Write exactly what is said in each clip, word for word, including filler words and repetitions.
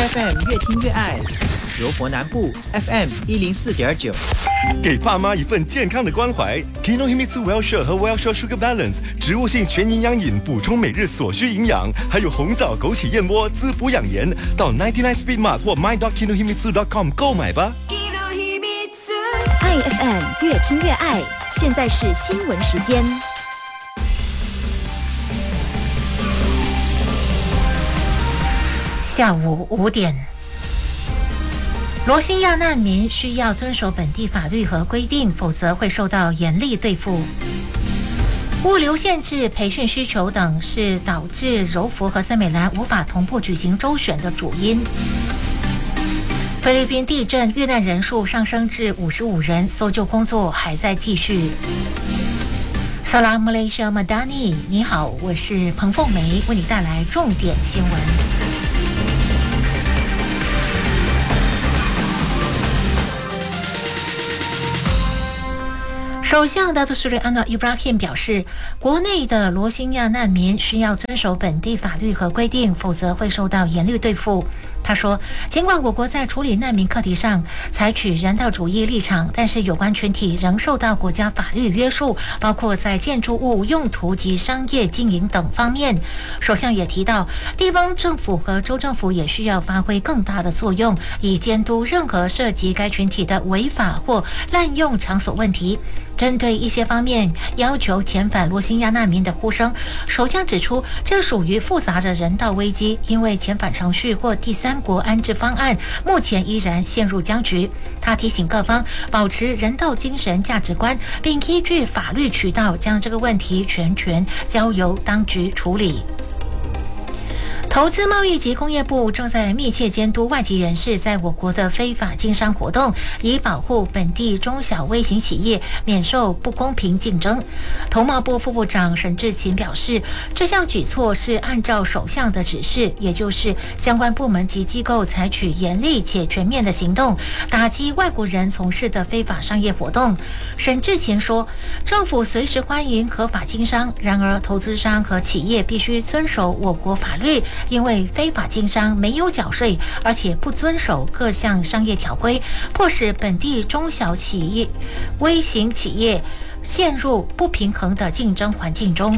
F M 越听越爱，柔佛南部 F M 一零四点九， 给爸妈一份健康的关怀。Kinohimitsu Wellshore 和 Wellshore Sugar Balance 植物性全营养饮，补充每日所需营养，还有红枣枸杞燕窝滋补养颜。到九十九 Speed Mart 或 my dot kinohimitsu dot com 购买吧。 爱 F M 越听越爱，现在是新闻时间。 下午五点，罗兴亚难民需要遵守本地法律和规定，否则会受到严厉对付。物流限制、培训需求等是导致柔佛和森美兰无法同步举行州选的主因。菲律宾地震遇难人数上升至五十五人，搜救工作还在继续。Salam Malaysia Madani， 你好，我是彭凤梅，为你带来重点新闻。首相达祖斯里安诺伊布拉辛表示，国内的罗兴亚难民需要遵守本地法律和规定，否则会受到严厉对付。他说，尽管我国在处理难民课题上采取人道主义立场，但是有关群体仍受到国家法律约束，包括在建筑物用途及商业经营等方面。首相也提到，地方政府和州政府也需要发挥更大的作用，以监督任何涉及该群体的违法或滥用场所问题。针对一些方面要求遣返罗兴亚难民的呼声，首相指出，这属于复杂的人道危机，因为遣返程序或第三国安置方案目前依然陷入僵局。他提醒各方保持人道精神价值观，并依据法律渠道将这个问题全权交由当局处理。投资贸易及工业部正在密切监督外籍人士在我国的非法经商活动，以保护本地中小微型企业免受不公平竞争。投贸部副部长沈志勤表示，这项举措是按照首相的指示，也就是相关部门及机构采取严厉且全面的行动，打击外国人从事的非法商业活动。沈志勤说，政府随时欢迎合法经商，然而投资商和企业必须遵守我国法律，因为非法经商没有缴税，而且不遵守各项商业条规，迫使本地中小企业、微型企业陷入不平衡的竞争环境中。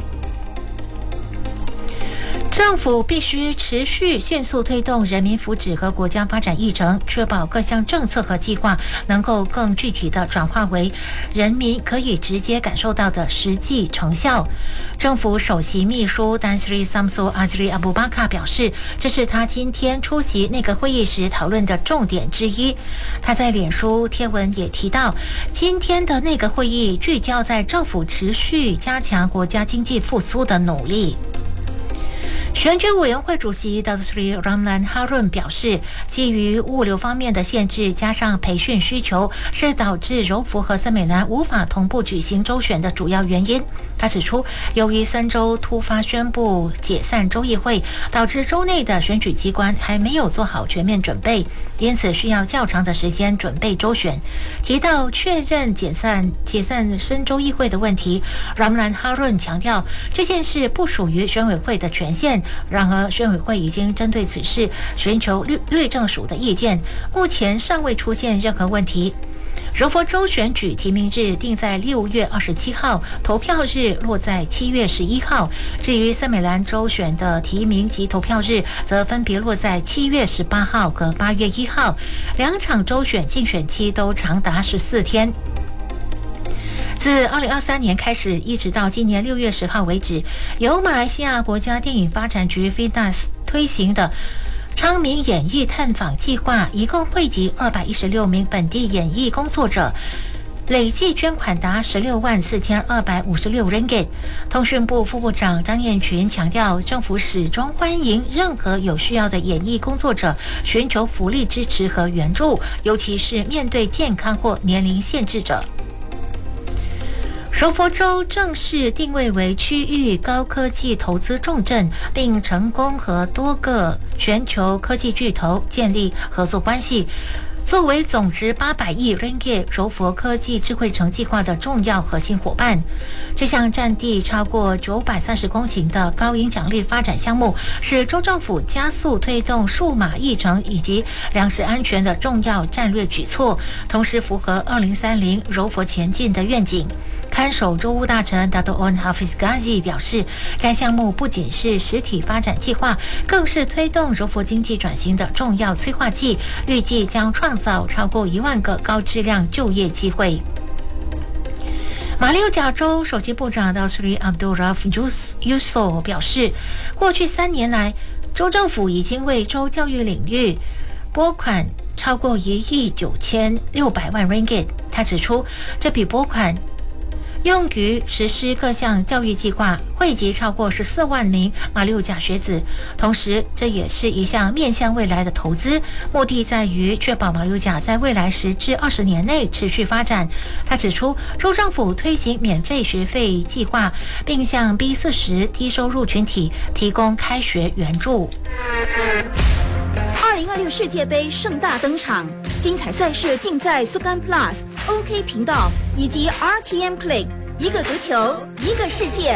政府必须持续迅速推动人民福祉和国家发展议程，确保各项政策和计划能够更具体地转化为人民可以直接感受到的实际成效。政府首席秘书丹斯里萨姆苏阿兹里阿布巴卡表示，这是他今天出席内阁会议时讨论的重点之一。他在脸书贴文也提到，今天的内阁会议聚焦在政府持续加强国家经济复苏的努力。选举委员会主席达祖斯里拉姆兰哈润表示，基于物流方面的限制，加上培训需求，是导致柔佛和森美兰无法同步举行州选的主要原因。他指出，由于三州突发宣布解散州议会，导致州内的选举机关还没有做好全面准备，因此需要较长的时间准备州选。提到确认解散解散深州议会的问题，拉姆兰哈润强调，这件事不属于选委会的权限。然而，选委会已经针对此事寻求律律政署的意见，目前尚未出现任何问题。柔佛州选举提名日定在六月二十七号，投票日落在七月十一号。至于森美兰州选的提名及投票日，则分别落在七月十八号和八月一号。两场州选竞选期都长达十四天。自二零二三年开始，一直到今年六月十号为止，由马来西亚国家电影发展局 F I D A S 推行的昌明演艺探访计划，一共汇集二百一十六名本地演艺工作者，累计捐款达十六万四千二百五十六 ringgit。通讯部副部长张彦群强调，政府始终欢迎任何有需要的演艺工作者寻求福利支持和援助，尤其是面对健康或年龄限制者。柔佛州正式定位为区域高科技投资重镇，并成功和多个全球科技巨头建立合作关系。 作为总值八百亿 ringgit 柔佛科技智慧城计划的重要核心伙伴。这项占地超过九百三十公顷的高影响力发展项目，是州政府加速推动数码议程以及粮食安全的重要战略举措，同时符合二零三零柔佛前进的愿景。看守州务大臣 Dato' Onn Hafiz Ghazi 表示，该项目不仅是实体发展计划，更是推动柔佛经济转型的重要催化剂，预计将创造超过一万个高质量就业机会。马六甲州首席部长 Datuk Abdul Rauf Yusof 表示，过去三年来，州政府已经为州教育领域拨款超过一亿九千六百万 ringgit。他指出，这笔拨款用于实施各项教育计划，惠及超过十四万名马六甲学子。同时，这也是一项面向未来的投资，目的在于确保马六甲在未来十至二十年内持续发展。他指出，州政府推行免费学费计划，并向 B 四十 低收入群体提供开学援助。 二零二六世界杯盛大登场，精彩赛事尽在苏干 Plus、OK 频道以及 R T M Play， 一个足球，一个世界。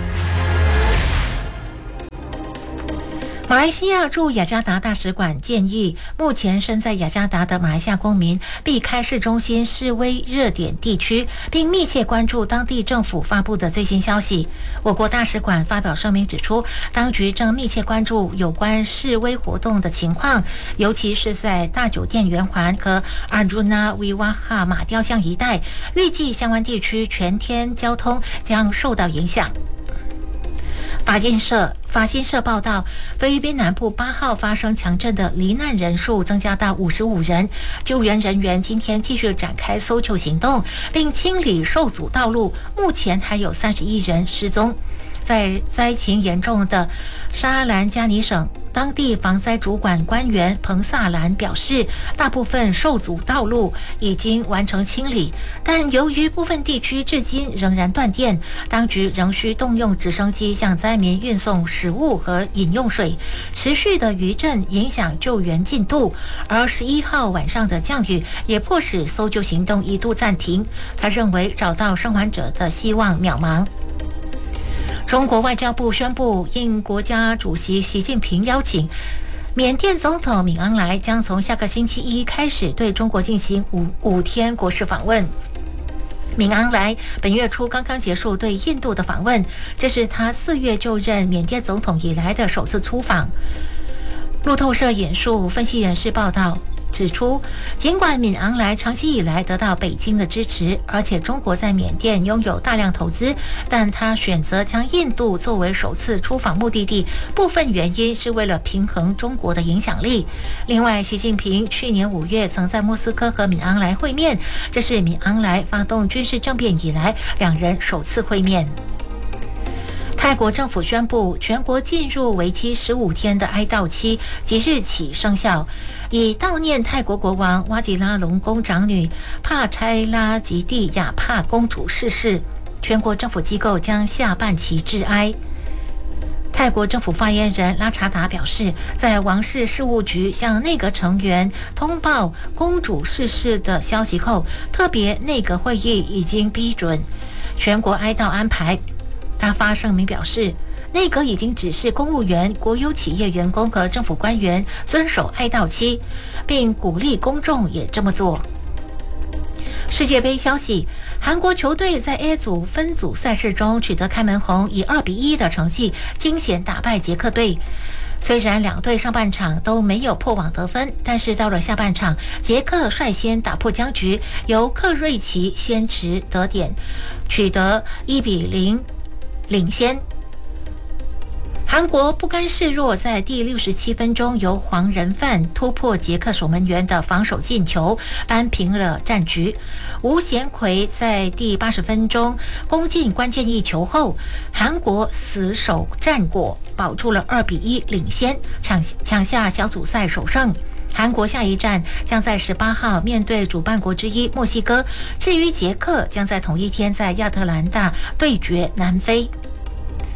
马来西亚驻雅加达大使馆建议，目前身在雅加达的马来西亚公民避开市中心示威热点地区，并密切关注当地政府发布的最新消息。我国大使馆发表声明指出，当局正密切关注有关示威活动的情况，尤其是在大酒店圆环和 Arjuna Wiwaha 马雕像一带，预计相关地区全天交通将受到影响。法新社法新社报道，菲律宾南部八号发生强震的罹难人数增加到五十五人，救援人员今天继续展开搜救行动，并清理受阻道路，目前还有三十一人失踪。在灾情严重的沙兰加尼省，当地防灾主管官员彭萨兰表示，大部分受阻道路已经完成清理，但由于部分地区至今仍然断电，当局仍需动用直升机向灾民运送食物和饮用水。持续的余震影响救援进度，而十一号晚上的降雨也迫使搜救行动一度暂停。他认为找到生还者的希望渺茫。中国外交部宣布，应国家主席习近平邀请，缅甸总统敏昂莱将从下个星期一开始对中国进行五五天国事访问。敏昂莱本月初刚刚结束对印度的访问，这是他四月就任缅甸总统以来的首次出访。路透社引述分析人士报道指出，尽管敏昂莱长期以来得到北京的支持，而且中国在缅甸拥有大量投资，但他选择将印度作为首次出访目的地，部分原因是为了平衡中国的影响力。另外，习近平去年五月曾在莫斯科和敏昂莱会面，这是敏昂莱发动军事政变以来两人首次会面。泰国政府宣布，全国进入为期十五天的哀悼期，即日起生效，以悼念泰国国王哇吉拉隆功长女帕拆拉吉蒂亚帕公主逝世。全国政府机构将下半旗致哀。泰国政府发言人拉查达表示，在王室事务局向内阁成员通报公主逝世的消息后，特别内阁会议已经批准全国哀悼安排。他发声明表示，内阁已经指示公务员、国有企业员工和政府官员遵守哀悼期，并鼓励公众也这么做。世界杯消息，韩国球队在 A 组分组赛事中取得开门红，以二比一的成绩惊险打败捷克队。虽然两队上半场都没有破网得分，但是到了下半场，捷克率先打破僵局，由克瑞奇先持得点，取得一比零领先。韩国不甘示弱，在第六十七分钟由黄仁范突破捷克守门员的防守进球，扳平了战局。吴贤奎在第八十分钟攻进关键一球后，韩国死守战果，保住了二比一领先，抢抢下小组赛首胜。韩国下一站将在十八号面对主办国之一墨西哥，至于捷克将在同一天在亚特兰大对决南非。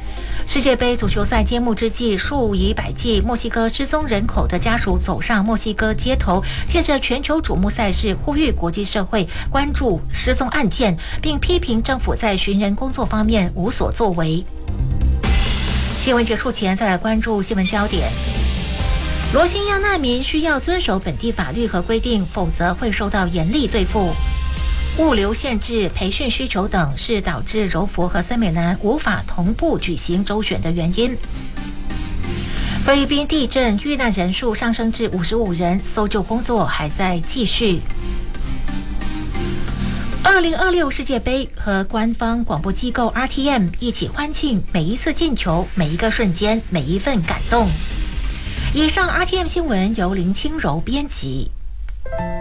世界杯足球赛揭幕之际，数以百计墨西哥失踪人口的家属走上墨西哥街头，借着全球瞩目赛事，呼吁国际社会关注失踪案件，并批评政府在寻人工作方面无所作为。新闻结束前，再来关注新闻焦点。罗兴亚难民需要遵守本地法律和规定，否则会受到严厉对付。物流限制、培训需求等是导致柔佛和森美兰无法同步举行州选的原因。菲律宾地震遇难人数上升至五十五人，搜救工作还在继续。二零二六世界杯和官方广播机构 R T M 一起欢庆每一次进球、每一个瞬间、每一份感动。以上 R T M 新闻由林清柔编辑。